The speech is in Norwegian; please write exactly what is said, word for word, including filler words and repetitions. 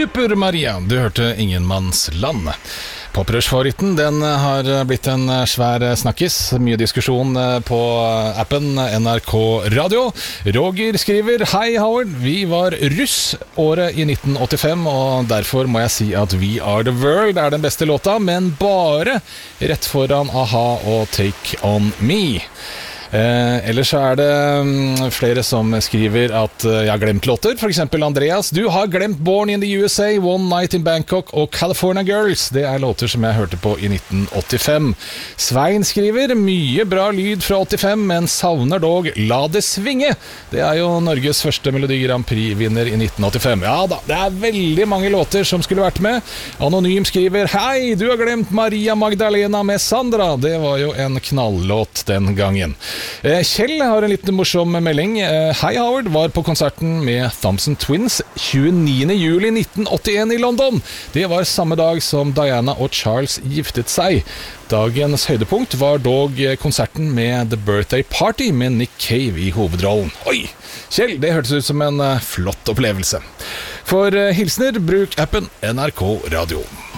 Super Maria, du hørte Ingenmannsland. Poprørsfavoritten, den har blitt en svær snakkis. Mye diskusjon på appen N R K Radio. Roger skriver: Hei Howard, vi var russ året i nitten åttifem, og derfor må jeg si at We Are The World er den beste låta, men bare rett foran A-ha og Take On Me. Eh, ellers så er det um, flere som skriver at uh, jeg har glemt låter. For eksempel Andreas: Du har glemt Born in the U S A, One Night in Bangkok og California Girls. Det er låter som jeg hørte på i nitten åttifem. Svein skriver: Mye bra lyd fra åttifem, men savner dog La det svinge. Det er jo Norges første Melodi Grand Prix-vinner i nitten åttifem. Ja da, det er veldig mange låter som skulle vært med. Anonym skriver: Hei, du har glemt Maria Magdalena med Sandra. Det var jo en knalllåt den gangen. Kjell har en liten morsom melding. Hei Howard, var på konserten med Thompson Twins tjueniende juli nitten åttien i London. Det var samme dag som Diana og Charles giftet seg. Dagens høydepunkt var dog konserten med The Birthday Party med Nick Cave i hovedrollen. Oi, Kjell, det hørtes ut som en flott opplevelse. For hilsner, bruk appen N R K Radio.